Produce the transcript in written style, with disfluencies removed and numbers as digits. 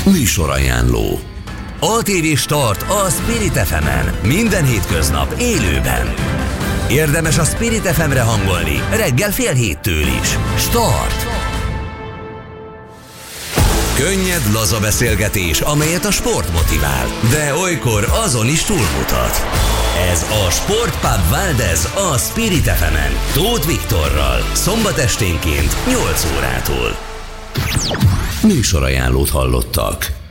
Műsorajánló. ATV Start a Spirit FM-en. Minden hétköznap élőben. Érdemes a Spirit FM-re hangolni reggel 6:30 is. Start! Könnyed, laza beszélgetés, amelyet a sport motivál, de olykor azon is túlmutat. Ez a Sportpub Valdez a Spirit FM-en, Tóth Viktorral, szombat esténként 8 órától. Műsorajánlót hallottak.